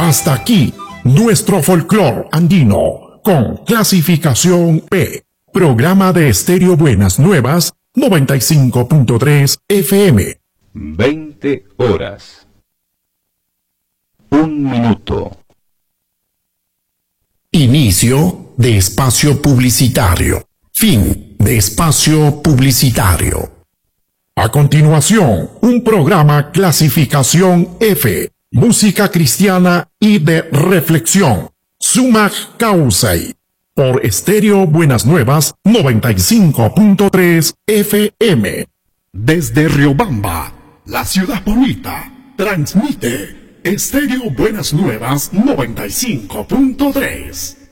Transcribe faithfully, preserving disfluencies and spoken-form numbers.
Hasta aquí, nuestro folclor andino, con clasificación P. Programa de Estéreo Buenas Nuevas, noventa y cinco punto tres F M. veinte horas. Un minuto. Inicio de espacio publicitario. Fin de espacio publicitario. A continuación, un programa clasificación F. Música cristiana y de reflexión. Summa Causei. Por Estéreo Buenas Nuevas, noventa y cinco punto tres F M. Desde Riobamba, la ciudad bonita, transmite Estéreo Buenas Nuevas, noventa y cinco punto tres.